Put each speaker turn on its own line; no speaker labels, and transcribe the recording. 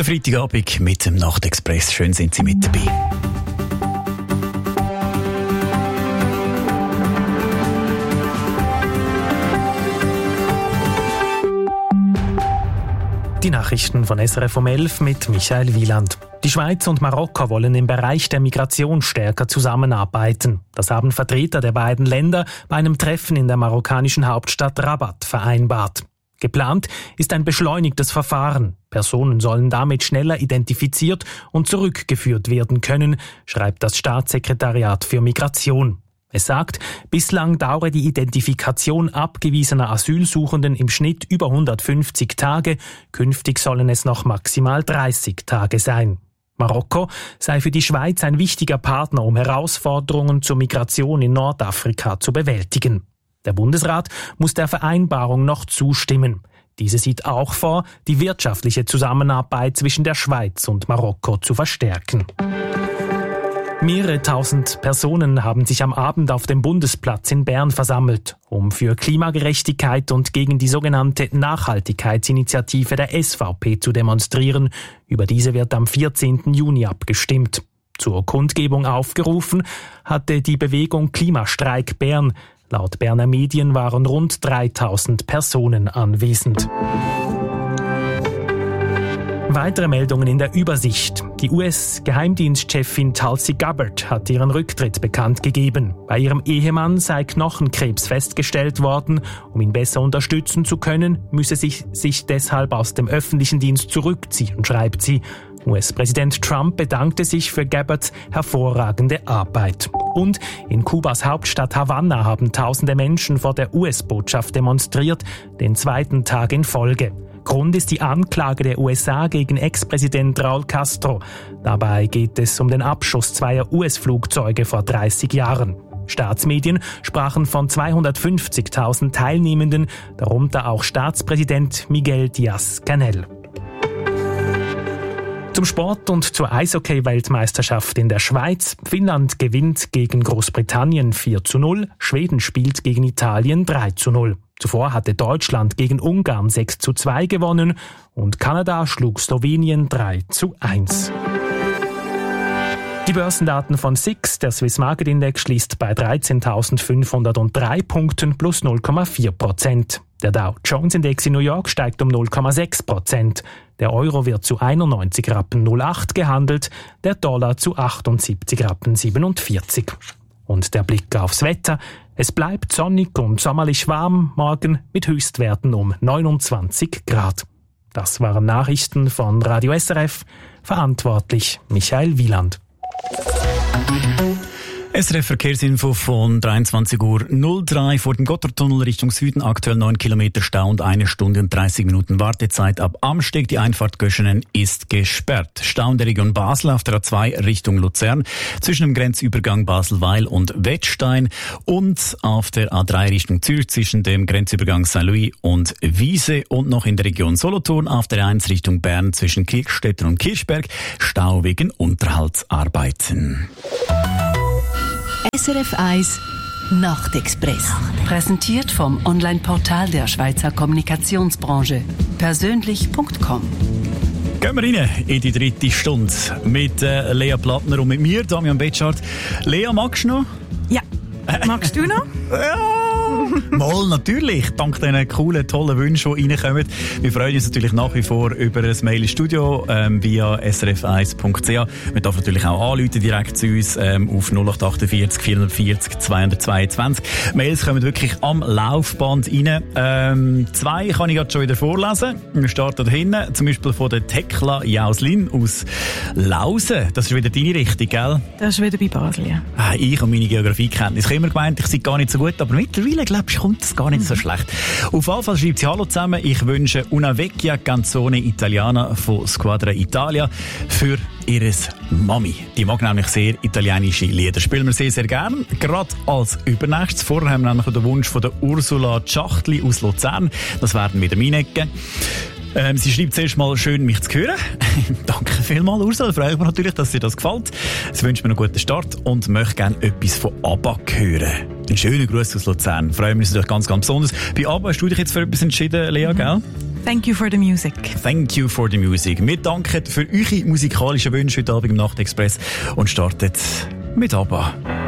Freitagabend mit dem Nachtexpress. Schön sind Sie mit dabei.
Die Nachrichten von SRF um 11 mit Michael Wieland. Die Schweiz und Marokko wollen im Bereich der Migration stärker zusammenarbeiten. Das haben Vertreter der beiden Länder bei einem Treffen in der marokkanischen Hauptstadt Rabat vereinbart. Geplant ist ein beschleunigtes Verfahren. Personen sollen damit schneller identifiziert und zurückgeführt werden können, schreibt das Staatssekretariat für Migration. Es sagt, bislang dauere die Identifikation abgewiesener Asylsuchenden im Schnitt über 150 Tage, künftig sollen es noch maximal 30 Tage sein. Marokko sei für die Schweiz ein wichtiger Partner, um Herausforderungen zur Migration in Nordafrika zu bewältigen. Der Bundesrat muss der Vereinbarung noch zustimmen. Diese sieht auch vor, die wirtschaftliche Zusammenarbeit zwischen der Schweiz und Marokko zu verstärken. Mehrere tausend Personen haben sich am Abend auf dem Bundesplatz in Bern versammelt, um für Klimagerechtigkeit und gegen die sogenannte Nachhaltigkeitsinitiative der SVP zu demonstrieren. Über diese wird am 14. Juni abgestimmt. Zur Kundgebung aufgerufen hatte die Bewegung Klimastreik Bern. Laut Berner Medien waren rund 3000 Personen anwesend. Weitere Meldungen in der Übersicht. Die US-Geheimdienstchefin Tulsi Gabbard hat ihren Rücktritt bekannt gegeben. Bei ihrem Ehemann sei Knochenkrebs festgestellt worden. Um ihn besser unterstützen zu können, müsse sich deshalb aus dem öffentlichen Dienst zurückziehen, schreibt sie. US-Präsident Trump bedankte sich für Gabbards hervorragende Arbeit. Und in Kubas Hauptstadt Havanna haben tausende Menschen vor der US-Botschaft demonstriert, den zweiten Tag in Folge. Grund ist die Anklage der USA gegen Ex-Präsident Raúl Castro. Dabei geht es um den Abschuss zweier US-Flugzeuge vor 30 Jahren. Staatsmedien sprachen von 250.000 Teilnehmenden, darunter auch Staatspräsident Miguel Díaz-Canel. Zum Sport und zur Eishockey-Weltmeisterschaft in der Schweiz. Finnland gewinnt gegen Großbritannien 4:0, Schweden spielt gegen Italien 3:0. Zuvor hatte Deutschland gegen Ungarn 6:2 gewonnen und Kanada schlug Slowenien 3:1. Die Börsendaten von SIX, der Swiss Market Index, schließt bei 13.503 Punkten plus 0,4%. Der Dow Jones Index in New York steigt um 0,6%. Der Euro wird zu 91,08 Rappen gehandelt, der Dollar zu 78,47 Rappen. Und der Blick aufs Wetter. Es bleibt sonnig und sommerlich warm, morgen mit Höchstwerten um 29 Grad. Das waren Nachrichten von Radio SRF. Verantwortlich Michael Wieland.
SRF Verkehrsinfo von 23:03 Uhr vor dem Gotthardtunnel Richtung Süden. Aktuell 9 Kilometer Stau und 1 Stunde und 30 Minuten Wartezeit ab Amsteg. Die Einfahrt Göschenen ist gesperrt. Stau in der Region Basel auf der A2 Richtung Luzern zwischen dem Grenzübergang Baselweil und Wettstein und auf der A3 Richtung Zürich zwischen dem Grenzübergang Saint-Louis und Wiese und noch in der Region Solothurn auf der 1 Richtung Bern zwischen Kirchstetten und Kirchberg. Stau wegen Unterhaltsarbeiten.
SRF 1 Nachtexpress. Präsentiert vom Online-Portal der Schweizer Kommunikationsbranche. Persönlich.com.
Gehen wir rein in die dritte Stunde mit Lea Plattner und mit mir, Damian Betschart. Lea, magst du noch?
Ja. Magst du noch?
Ja. Mal, natürlich. Dank diesen coolen, tollen Wünschen, die reinkommen. Wir freuen uns natürlich nach wie vor über ein Mail ins Studio via srf1.ch. Man darf natürlich auch anrufen direkt zu uns auf 0848 440 222. Mails kommen wirklich am Laufband rein. 2 kann ich gerade schon wieder vorlesen. Wir starten da hinten, zum Beispiel von der Tekla Jauslin aus Lausen. Das ist wieder deine Richtung, gell?
Das ist wieder bei Basel, ja.
Ich und meine Geografiekenntnisse. Ich habe immer gemeint, ich sei gar nicht so gut, aber mittlerweile, glaube ich, kommt es gar nicht so schlecht. Auf jeden Fall schreibt sie Hallo zusammen. Ich wünsche Una Vecchia Canzone Italiana von Squadra Italia für ihres Mami. Die mag nämlich sehr italienische Lieder. Spielen wir sehr, sehr gern. Gerade als Übernächstes. Vorher haben wir nämlich den Wunsch von der Ursula Schachtli aus Luzern. Das werden wieder meine Ecke. Sie schreibt zuerst mal schön, mich zu hören. Danke vielmals, Ursula. Freue ich mich natürlich, dass dir das gefällt. Sie wünscht mir einen guten Start und möchte gerne etwas von ABBA hören. Einen schönen Gruß aus Luzern. Freuen wir uns natürlich ganz, ganz besonders. Bei ABBA hast du dich jetzt für etwas entschieden, Lea, gell?
Thank you for the music.
Thank you for the music. Wir danken für eure musikalischen Wünsche heute Abend im Nachtexpress und starten mit ABBA.